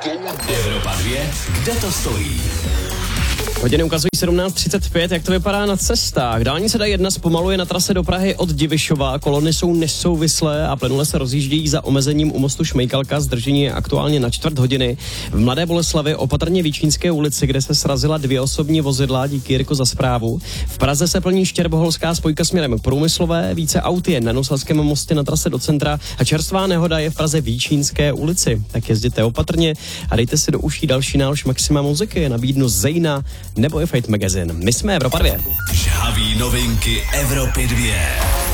Evropa 2, kde to stojí? Hodiny ukazují 17:35, jak to vypadá na cestách. Dálnice D1 zpomaluje na trase do Prahy od Divišova, kolony jsou nesouvislé a plynule se rozjíždějí za omezením u mostu Šmejkalka, zdržení je aktuálně na 1/4 hodiny. V Mladé Boleslavi opatrně Víčínské ulici, kde se srazila 2 osobní vozidla, díky Jirko za zprávu. V Praze se plní štěrboholská spojka směrem Průmyslové, více aut je na Nosalském mostě na trase do centra a čerstvá nehoda je v Praze Víčínské ulici. Tak jezděte opatrně a dejte si do uší další nálož Maxima muziky, nabídnu Zejna nebo i Fate Magazine. My jsme Evropa 2. Žhavý novinky Evropy 2.